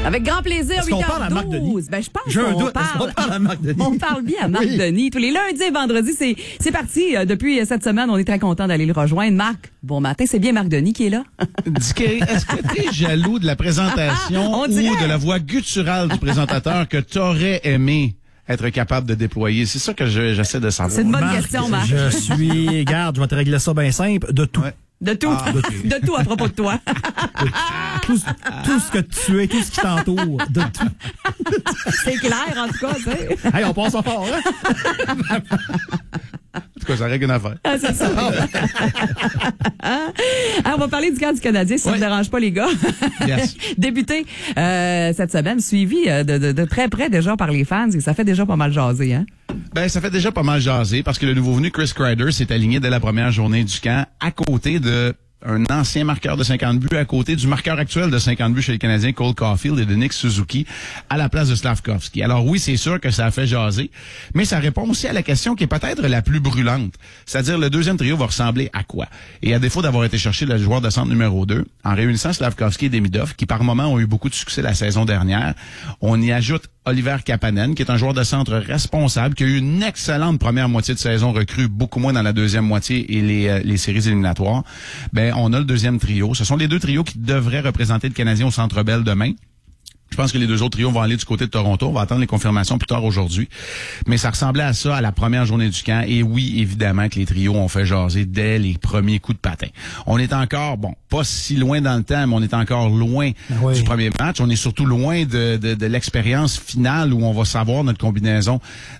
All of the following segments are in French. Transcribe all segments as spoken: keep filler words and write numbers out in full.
Avec grand plaisir, Est-ce qu'on parle à Marc Denis? Ben, je pense J'ai un qu'on doute. parle. Est-ce qu'on parle à Marc Denis? On parle bien à Marc Oui. Denis. Tous les lundis et vendredis, c'est, c'est parti. Euh, Depuis cette semaine, on est très content d'aller le rejoindre. Marc, bon matin. C'est bien Marc Denis qui est là? Dicky, est-ce que tu es jaloux de la présentation On ou dirait. de la voix gutturale du présentateur que tu aurais aimé être capable de déployer? C'est ça que je- j'essaie de savoir. C'est une bonne Marc, question, Marc. Je suis, garde, je vais te régler ça bien simple, de tout. Ouais. De tout. Ah, ok. De tout à propos de toi. Tout, tout ce que tu es, tout ce qui t'entoure, de tout. C'est clair, en tout cas, tu sais. Hey, on passe à fort, hein? En tout cas, ça règle une affaire. Ah, c'est ça. Alors, on va parler du camp du Canadien, si ça ne Ouais. vous dérange pas, les gars. Yes. Débuté euh, cette semaine, suivi euh, de, de, de très près déjà par les fans, et ça fait déjà pas mal jaser, hein? Ben, ça fait déjà pas mal jaser parce que le nouveau venu Chris Kreider s'est aligné dès la première journée du camp à côté de un ancien marqueur de cinquante buts, à côté du marqueur actuel de cinquante buts chez les Canadiens, Cole Caulfield, et de Nick Suzuki à la place de Slavkovski. Alors oui, c'est sûr que ça a fait jaser, mais ça répond aussi à la question qui est peut-être la plus brûlante. C'est-à-dire, le deuxième trio va ressembler à quoi? Et à défaut d'avoir été chercher le joueur de centre numéro deux, en réunissant Slavkovski et Demidov, qui par moments ont eu beaucoup de succès la saison dernière, on y ajoute Oliver Kapanen, qui est un joueur de centre responsable, qui a eu une excellente première moitié de saison recrue, beaucoup moins dans la deuxième moitié et les, euh, les séries éliminatoires. Ben, on a le deuxième trio. Ce sont les deux trios qui devraient représenter le Canadien au Centre Bell demain. Je pense que les deux autres trios vont aller du côté de Toronto. On va attendre les confirmations plus tard aujourd'hui. Mais ça ressemblait à ça à la première journée du camp. Et oui, évidemment que les trios ont fait jaser dès les premiers coups de patin. On est encore, bon, pas si loin dans le temps, mais on est encore loin Oui. du premier match. On est surtout loin de, de, de l'expérience finale où on va savoir notre combinaison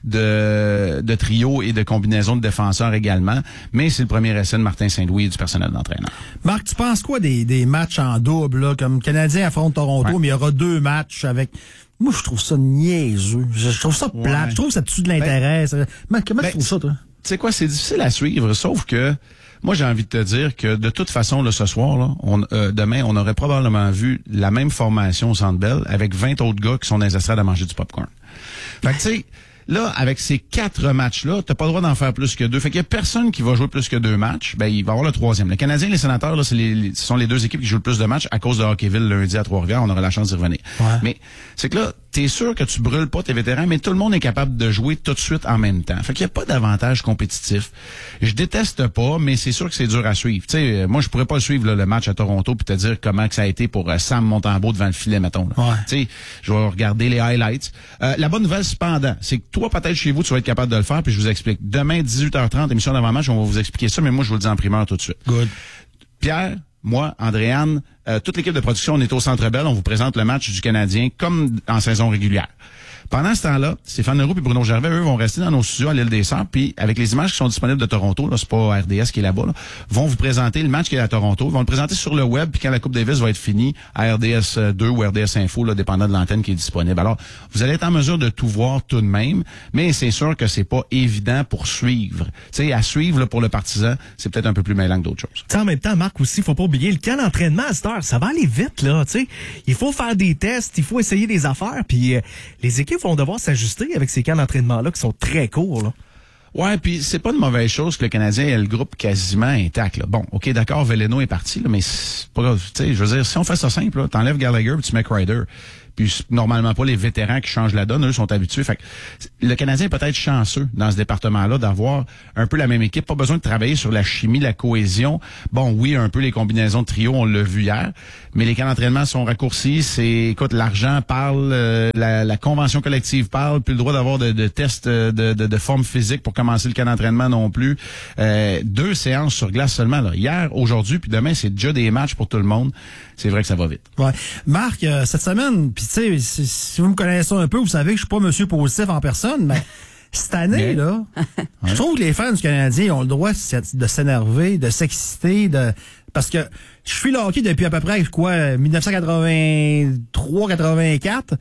de, de trio et de combinaison de défenseurs également. Mais c'est le premier essai de Martin Saint-Louis et du personnel d'entraîneur. Marc, tu penses quoi des, des matchs en double, là, comme Canadien affronte Toronto, Ouais. mais il y aura deux matchs avec... Moi, je trouve ça niaiseux. Je, je trouve ça plate. Ouais. Je trouve que ça tue de l'intérêt. Ça- Mais comment ben, tu trouves ça, toi? Tu sais quoi, c'est difficile à suivre, sauf que moi, j'ai envie de te dire que de toute façon, là, ce soir, là, on, euh, demain, on aurait probablement vu la même formation au Centre Bell avec vingt autres gars qui sont dans les estrades à manger du popcorn. Fait que tu sais, là, avec ces quatre matchs-là, t'as pas le droit d'en faire plus que deux. Fait qu'il y a personne qui va jouer plus que deux matchs. Ben, il va y avoir le troisième. Le Canadien et les Sénateurs, là, c'est les, les- ce sont les deux équipes qui jouent le plus de matchs à cause de Hockeyville lundi à Trois-Rivières. On aura la chance d'y revenir. Ouais. Mais c'est que là, t'es sûr que tu brûles pas tes vétérans, mais tout le monde est capable de jouer tout de suite en même temps. Fait qu'il y a pas d'avantage compétitif. Je déteste pas, mais c'est sûr que c'est dur à suivre. Tu sais, euh, moi, je pourrais pas suivre là, le match à Toronto puis te dire comment que ça a été pour euh, Sam Montembeault devant le filet, mettons. là. Ouais. Tu sais, je vais regarder les highlights. Euh, la bonne nouvelle, cependant, c'est que toi, peut-être chez vous, tu vas être capable de le faire, puis je vous explique. Demain, dix-huit heures trente, émission d'avant-match, on va vous expliquer ça, mais moi, je vous le dis en primeur tout de suite. Good. Pierre, moi, Andréane, euh, toute l'équipe de production, on est au Centre Bell. On vous présente le match du Canadien comme en saison régulière. Pendant ce temps-là, Stéphane Leroux et Bruno Gervais, eux, vont rester dans nos studios à l'île des Sœurs, puis avec les images qui sont disponibles de Toronto, là, c'est pas R D S qui est là-bas, là, vont vous présenter le match qui est à Toronto. Ils vont le présenter sur le web, puis quand la Coupe Davis va être finie, à R D S deux ou R D S Info, là, dépendant de l'antenne qui est disponible. Alors, vous allez être en mesure de tout voir tout de même, mais c'est sûr que c'est pas évident pour suivre. Tu sais, à suivre, là, pour le partisan, c'est peut-être un peu plus mêlant que d'autres choses. Tu sais, en même temps, Marc, aussi, faut pas oublier le camp d'entraînement à cette heure. Ça va aller vite, là, tu sais. Il faut faire des tests, il faut essayer des affaires, puis euh, les équipes vont devoir s'ajuster avec ces camps d'entraînement-là qui sont très courts, là. Ouais, puis c'est pas une mauvaise chose que le Canadien ait le groupe quasiment intact. Là. Bon, ok, d'accord, Veleno est parti, là, mais c'est pas grave. Tu sais, je veux dire, si on fait ça simple, là, t'enlèves Gallagher puis tu mets Kreider. Puis c'est normalement pas les vétérans qui changent la donne, eux sont habitués. Fait que le Canadien est peut-être chanceux dans ce département-là d'avoir un peu la même équipe. Pas besoin de travailler sur la chimie, la cohésion. Bon, oui, un peu les combinaisons de trio, on l'a vu hier, mais les camps d'entraînement sont raccourcis. C'est, écoute, l'argent parle, euh, la, la convention collective parle, plus le droit d'avoir de, de tests de, de, de forme physique pour commencer le camp d'entraînement non plus. Euh, deux séances sur glace seulement. Là. Hier, aujourd'hui, puis demain, c'est déjà des matchs pour tout le monde. C'est vrai que ça va vite. Ouais. Marc, euh, cette semaine, puis tu sais, si, si vous me connaissez un peu, vous savez que je suis pas monsieur positif en personne, mais cette année, Mais- là, je trouve que les fans du Canadien ont le droit de s- de s'énerver, de s'exciter, de parce que je suis le hockey depuis à peu près, quoi, dix-neuf cent quatre-vingt-trois quatre-vingt-quatre,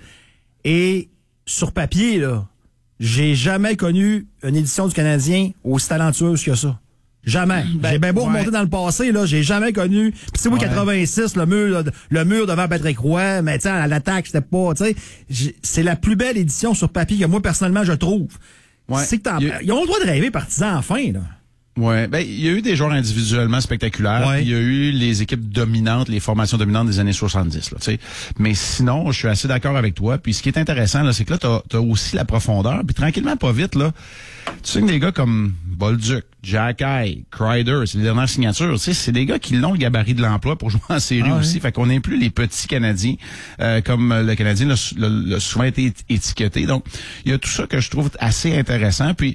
et sur papier, là, j'ai jamais connu une édition du Canadien aussi talentueuse que ça. Jamais. Ben, j'ai bien beau ouais. remonter dans le passé, là, j'ai jamais connu. Puis c'est oui, Ouais. quatre-vingt-six, le mur, là, le mur devant Patrick Roy, mais tu sais, à l'attaque, c'était pas, tu sais, j'ai- c'est la plus belle édition sur papier que moi, personnellement, je trouve. Ouais. C'est que t'en- Il y a- ils ont le droit de rêver partisans enfin, là. Ouais, ben il y a eu des joueurs individuellement spectaculaires, Ouais. il y a eu les équipes dominantes, les formations dominantes des années soixante-dix là, tu sais. Mais sinon, je suis assez d'accord avec toi. Puis ce qui est intéressant là, c'est que là t'as t'as aussi la profondeur, puis tranquillement pas vite là. Tu sais que des gars comme Bolduc, Jacky, Kreider, c'est les dernières signatures, tu sais, c'est des gars qui l'ont le gabarit de l'emploi pour jouer en série Ah ouais. aussi. Fait qu'on n'est plus les petits Canadiens euh, comme le Canadien l'a l'a- l'a souvent été étiqueté. Donc il y a tout ça que je trouve assez intéressant. Puis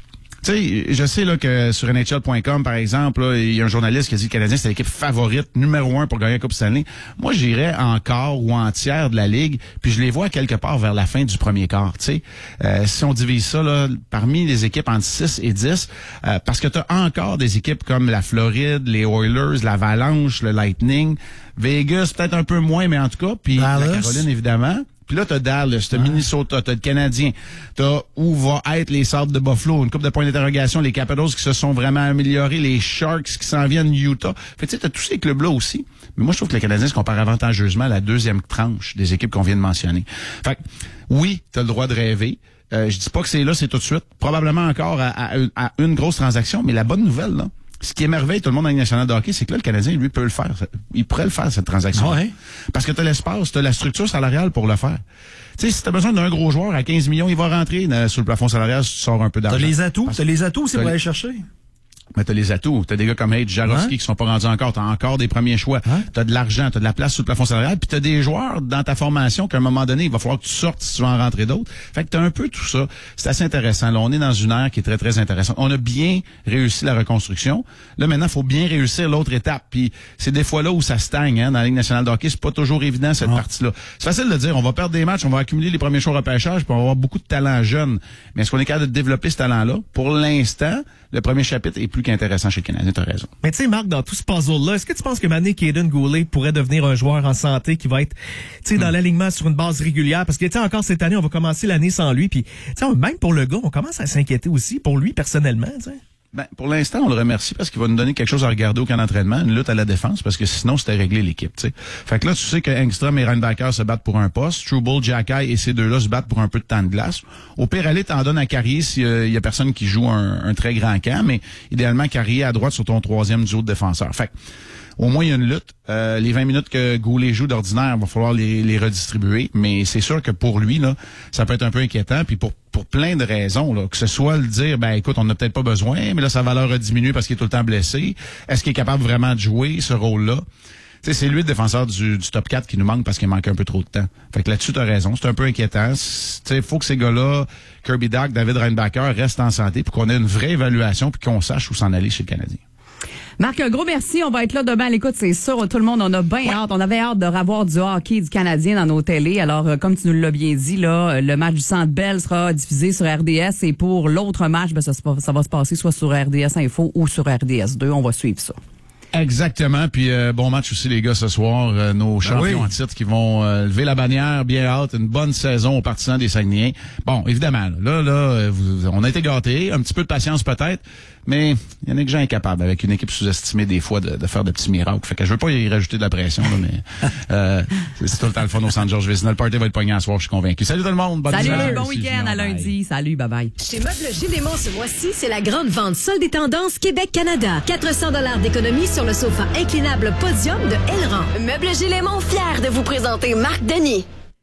tu sais, je sais là que sur N H L point com, par exemple, là, il y a un journaliste qui a dit que le Canadien, c'est l'équipe favorite, numéro un pour gagner la Coupe Stanley. Moi, j'irais en quart ou en tiers de la Ligue, puis je les vois quelque part vers la fin du premier quart. Tu sais, euh, si on divise ça là, parmi les équipes entre six et dix, euh, parce que tu as encore des équipes comme la Floride, les Oilers, l'Avalanche, le Lightning, Vegas, peut-être un peu moins, mais en tout cas, puis la Dallas. Caroline, évidemment. Puis là, t'as Dallas, t'as Minnesota, t'as le Canadien, t'as où va être les Sabres de Buffalo, une couple de points d'interrogation, les Capitals qui se sont vraiment améliorés, les Sharks qui s'en viennent Utah. Fait que tu sais, t'as tous ces clubs-là aussi. Mais moi, je trouve que le Canadien se compare avantageusement à la deuxième tranche des équipes qu'on vient de mentionner. Fait que, oui, t'as le droit de rêver. Euh, je dis pas que c'est là, c'est tout de suite. Probablement encore à, à- à une grosse transaction, mais la bonne nouvelle, là, ce qui émerveille tout le monde dans la Ligue nationale de hockey, c'est que là, le Canadien, lui, peut le faire. Il pourrait le faire, cette transaction. Ouais. Parce que tu as l'espace, tu as la structure salariale pour le faire. Tu sais, si tu as besoin d'un gros joueur à quinze millions, il va rentrer dans- sur le plafond salarial si tu sors un peu T'as d'argent. les atouts, Parce- t'as les atouts aussi T'as pour les- aller chercher. Mais t'as les atouts. T'as des gars comme H. Jarowski Ouais. qui sont pas rendus encore. T'as encore des premiers choix. Ouais. T'as de l'argent, t'as de la place sur le plafond salarial. Puis t'as des joueurs dans ta formation qu'à un moment donné, il va falloir que tu sortes si tu veux en rentrer d'autres. Fait que t'as un peu tout ça. C'est assez intéressant. Là, on est dans une ère qui est très, très intéressante. On a bien réussi la reconstruction. Là, maintenant, il faut bien réussir l'autre étape. Puis c'est des fois là où ça stagne, hein, dans la Ligue nationale de hockey. C'est pas toujours évident, cette Non. partie-là. C'est facile de dire, on va perdre des matchs, on va accumuler les premiers choix au repêchage, puis on va avoir beaucoup de talents jeunes. Mais est-ce qu'on est capable de développer ce talent-là? Pour l'instant, le premier chapitre est plus qu'intéressant chez le Canadien. T'as raison. Mais tu sais, Marc, dans tout ce puzzle-là, est-ce que tu penses que Mané Caden Goulet pourrait devenir un joueur en santé qui va être, tu sais, dans l'alignement sur une base régulière? Parce que, tu sais, encore cette année, on va commencer l'année sans lui. Puis, tu sais, même pour le gars, on commence à s'inquiéter aussi pour lui personnellement, tu sais. Ben, pour l'instant, on le remercie parce qu'il va nous donner quelque chose à regarder au camp d'entraînement, une lutte à la défense, parce que sinon, c'était régler l'équipe, tu sais. Fait que là, tu sais que Engstrom et Reinbacker se battent pour un poste, Struble, Jacky et ces deux-là se battent pour un peu de temps de glace. Au pire, aller t'en donne à Carrier s'il y a personne qui joue un, un très grand camp, mais idéalement, Carrier à droite sur ton troisième duo de défenseur. Fait que, au moins, il y a une lutte. Euh, les vingt minutes que Goulet joue d'ordinaire, il va falloir les, les redistribuer. Mais c'est sûr que pour lui, là, ça peut être un peu inquiétant. Puis pour pour plein de raisons, là, que ce soit le dire, ben écoute, on n'a peut-être pas besoin, mais là, sa valeur a diminué parce qu'il est tout le temps blessé. Est-ce qu'il est capable vraiment de jouer ce rôle-là? Tu sais, c'est lui le défenseur du, du top quatre qui nous manque parce qu'il manque un peu trop de temps. Fait que là-dessus, t'as raison. C'est un peu inquiétant. Tu sais, faut que ces gars-là, Kirby Dach, David Reinbacker, restent en santé pour qu'on ait une vraie évaluation puis qu'on sache où s'en aller chez le Canadien. Marc, un gros merci. On va être là demain à l'écoute, c'est sûr. Tout le monde, on a bien hâte. On avait hâte de revoir du hockey du Canadien dans nos télés. Alors, euh, comme tu nous l'as bien dit, là, le match du Centre Bell sera diffusé sur R D S. Et pour l'autre match, ben, ça, ça va se passer soit sur R D S Info ou sur R D S deux. On va suivre ça. Exactement. Puis euh, bon match aussi, les gars, ce soir. Euh, nos champions oui. en titre qui vont euh, lever la bannière bien hâte. Une bonne saison aux partisans des Saguenayens. Bon, évidemment, là, là, euh, vous- on a été gâtés. Un petit peu de patience peut-être. Mais il y en a que gens incapables, avec une équipe sous-estimée des fois, de, de faire de petits miracles. Fait que je veux pas y rajouter de la pression, là, mais euh, c'est tout le temps le fun au Centre Georges Vézina. Le party va être pogné à soir, je suis convaincu. Salut tout le monde. Bonne Salut, dimanche. bon Merci, week-end à Julien. Bye. lundi. Salut, bye-bye. Chez Meubles Gédémont ce mois-ci, c'est la grande vente solde des tendances Québec-Canada. quatre cents dollars d'économie sur le sofa inclinable Podium de Elran. Meubles Gédémont, fier de vous présenter Marc Denis.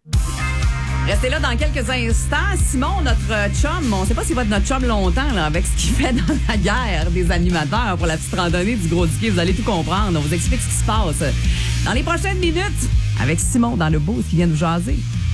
Restez là dans quelques instants. Simon, notre chum, on ne sait pas s'il va être notre chum longtemps là, avec ce qu'il fait dans la guerre des animateurs pour la petite randonnée du Gros Diquet. Vous allez tout comprendre. On vous explique ce qui se passe dans les prochaines minutes avec Simon dans le beau qui vient nous jaser.